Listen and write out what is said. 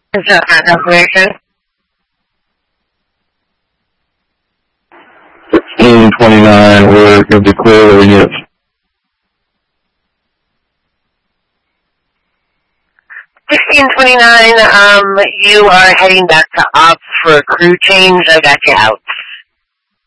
Is that my confirmation? 1629, we're going to be clear when you 1629, you are heading back to ops for a crew change. I got you out.